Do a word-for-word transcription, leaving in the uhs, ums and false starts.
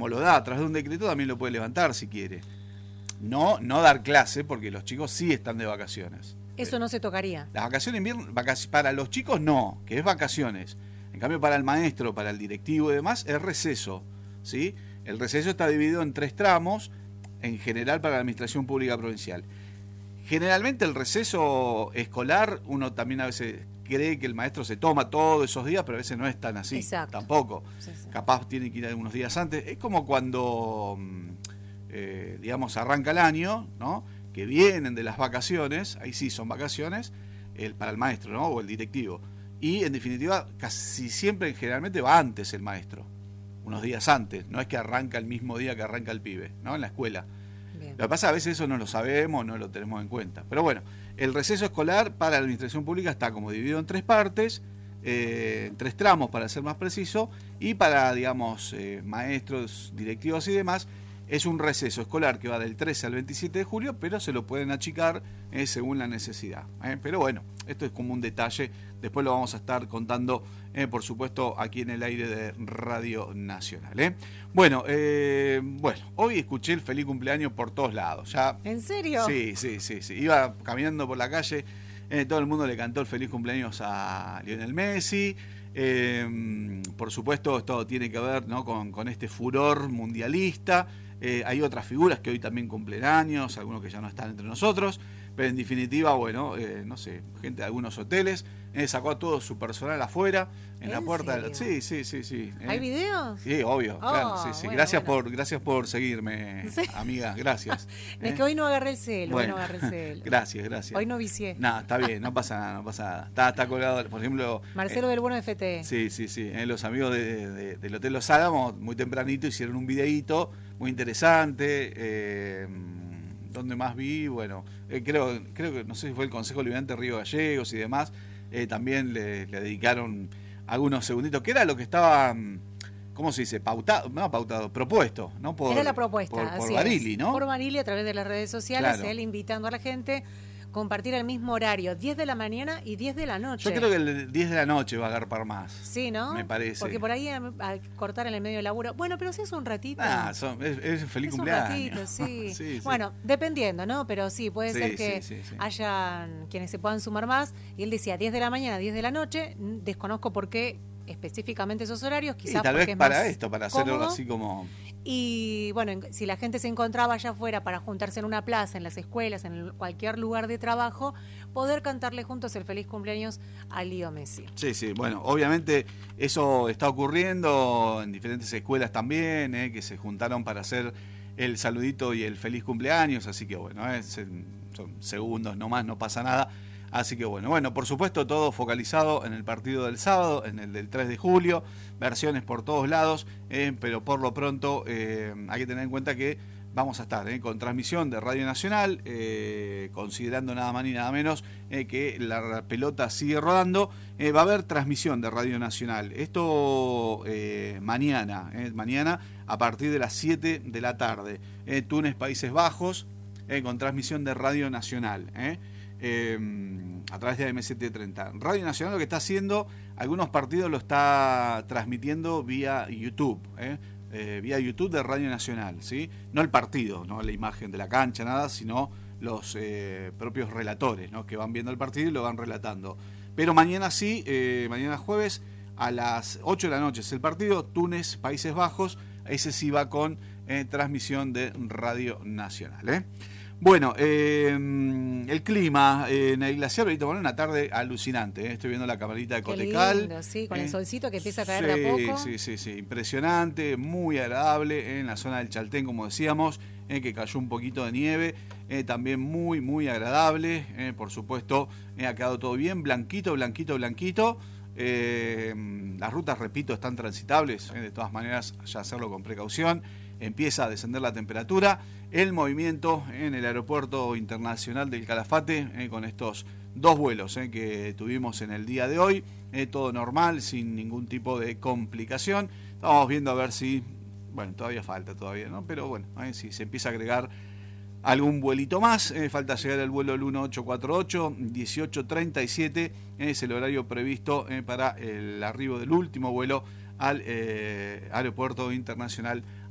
como lo da a través de un decreto, también lo puede levantar si quiere. No, no dar clase, porque los chicos sí están de vacaciones. Eso no se tocaría. Las vacaciones invierno, vacac para los chicos no, que es vacaciones. En cambio, para el maestro, para el directivo y demás, es receso, ¿sí? El receso está dividido en tres tramos, en general para la Administración Pública Provincial. Generalmente el receso escolar, uno también a veces cree que el maestro se toma todos esos días, pero a veces no es tan así. Exacto. Tampoco. Sí, sí. Capaz tiene que ir algunos días antes. Es como cuando... Eh, digamos, arranca el año, ¿no? Que vienen de las vacaciones, ahí sí son vacaciones, el, para el maestro, ¿no? O el directivo. Y en definitiva, casi siempre, generalmente va antes el maestro, unos días antes, no es que arranca el mismo día que arranca el pibe, ¿no? En la escuela. Bien. Lo que pasa, a veces eso no lo sabemos, no lo tenemos en cuenta. Pero bueno, el receso escolar para la Administración Pública está como dividido en tres partes, eh, en tres tramos para ser más preciso, y para, digamos, eh, maestros, directivos y demás, es un receso escolar que va del trece al veintisiete de julio, pero se lo pueden achicar eh, según la necesidad. Eh. Pero bueno, esto es como un detalle. Después lo vamos a estar contando, eh, por supuesto, aquí en el aire de Radio Nacional. ¿eh? Bueno, eh, bueno, hoy escuché el feliz cumpleaños por todos lados. Ya, ¿En serio? Sí, sí, sí, sí. Iba caminando por la calle, eh, todo el mundo le cantó el feliz cumpleaños a Lionel Messi. Eh, por supuesto, esto tiene que ver, ¿no? con, con este furor mundialista. Eh, hay otras figuras que hoy también cumplen años, algunos que ya no están entre nosotros, pero en definitiva, bueno, eh, no sé, gente de algunos hoteles, eh, sacó a todo su personal afuera, en, ¿En la puerta del... Sí, sí, sí, sí. ¿Hay eh. videos? Sí, obvio, oh, claro, sí, sí. Bueno, gracias, bueno. Por, gracias por seguirme, sí. amiga, gracias. Es eh. que hoy no agarré el cel, bueno, hoy no agarré el cel. Gracias, gracias. Hoy no vicié. No, está bien, no pasa nada, no pasa nada. Está, está colgado, por ejemplo... Marcelo eh, del Bueno F T. Sí, sí, sí. Eh, los amigos de, de, del Hotel Los Álamos, muy tempranito, hicieron un videíto muy interesante. Eh, donde más vi, bueno, eh, creo, creo que, no sé si fue el Consejo Liberante Río Gallegos y demás, eh, también le, le dedicaron algunos segunditos, que era lo que estaba... ¿Cómo se dice? Pautado, no pautado, propuesto, ¿no? Por, Era la propuesta, por, por así Barili, es. ¿no? Por Barili a través de las redes sociales, claro. Él invitando a la gente a compartir el mismo horario, diez de la mañana y diez de la noche. Yo creo que el diez de la noche va a agarpar más. Sí, ¿no? Me parece. Porque por ahí a, a cortar en el medio del laburo. Bueno, pero si es un ratito. Ah, son, es, es feliz es cumpleaños. Un ratito, sí. sí, sí. Bueno, dependiendo, ¿no? Pero sí, puede sí, ser que sí, sí, sí. hayan quienes se puedan sumar más. Y él decía diez de la mañana, diez de la noche. Desconozco por qué específicamente esos horarios, quizás sí, tal porque vez es para más esto, para cómodo. hacerlo así como... Y bueno, si la gente se encontraba allá afuera para juntarse en una plaza, en las escuelas, en cualquier lugar de trabajo, poder cantarle juntos el feliz cumpleaños a Leo Messi. Sí, sí, bueno, obviamente eso está ocurriendo en diferentes escuelas también, eh, que se juntaron para hacer el saludito y el feliz cumpleaños, así que bueno, eh, son segundos nomás, no pasa nada. Así que bueno, bueno, por supuesto todo focalizado en el partido del sábado, en el del tres de julio, versiones por todos lados, eh, pero por lo pronto eh, hay que tener en cuenta que vamos a estar eh, con transmisión de Radio Nacional, eh, considerando nada más ni nada menos eh, que la pelota sigue rodando, eh, va a haber transmisión de Radio Nacional, esto eh, mañana, eh, mañana a partir de las siete de la tarde, eh, Túnez, Países Bajos, eh, con transmisión de Radio Nacional, eh. Eh, a través de A M setecientos treinta. Radio Nacional lo que está haciendo, algunos partidos lo está transmitiendo vía YouTube, ¿eh? Eh, vía YouTube de Radio Nacional, ¿sí? No el partido, no la imagen de la cancha, nada, sino los eh, propios relatores, ¿no? Que van viendo el partido y lo van relatando. Pero mañana sí, eh, mañana jueves a las ocho de la noche es el partido, Túnez, Países Bajos, ese sí va con eh, transmisión de Radio Nacional, ¿eh? Bueno, eh, el clima eh, en el glaciar, ahorita bueno, una tarde alucinante, ¿eh? Estoy viendo la camarita de Cotecal. Qué lindo, sí, con eh, el solcito que empieza a caer sí, de a poco. Sí, sí, sí, impresionante, muy agradable, eh, en la zona del Chaltén, como decíamos, eh, que cayó un poquito de nieve, eh, también muy, muy agradable, eh, por supuesto, eh, ha quedado todo bien, blanquito, blanquito, blanquito. Eh, las rutas, repito, están transitables, eh, de todas maneras, ya hacerlo con precaución. Empieza a descender la temperatura, el movimiento en el aeropuerto internacional del Calafate, eh, con estos dos vuelos eh, que tuvimos en el día de hoy, eh, todo normal, sin ningún tipo de complicación. Estamos viendo a ver si, bueno, todavía falta todavía, ¿no? Pero bueno, eh, si se empieza a agregar algún vuelito más, eh, falta llegar el vuelo el dieciocho cuarenta y ocho, dieciocho treinta y siete, eh, es el horario previsto eh, para el arribo del último vuelo al eh, aeropuerto internacional